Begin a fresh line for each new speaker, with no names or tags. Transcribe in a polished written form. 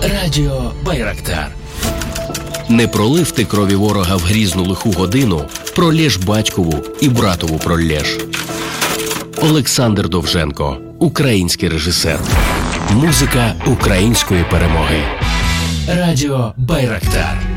Радіо Байрактар. Не пролив ти крові ворога в грізну лиху годину, пролєш батькову і братову пролєш. Олександр Довженко, український режисер. Музика української перемоги. Радіо Байрактар.